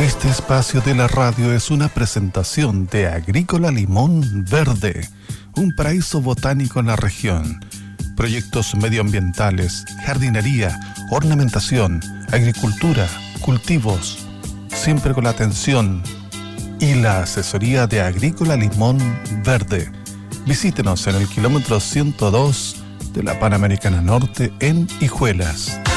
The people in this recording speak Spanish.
Este espacio de la radio es una presentación de Agrícola Limón Verde, un paraíso botánico en la región. Proyectos medioambientales, jardinería, ornamentación, agricultura, cultivos, siempre con la atención y la asesoría de Agrícola Limón Verde. Visítenos en el kilómetro 102 de la Panamericana Norte en Hijuelas.